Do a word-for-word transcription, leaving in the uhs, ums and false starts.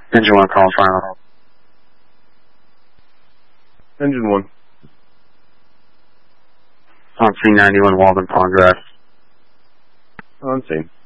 Engine one, call final. Engine one. On C ninety-one, Walden Pond Drive. On scene.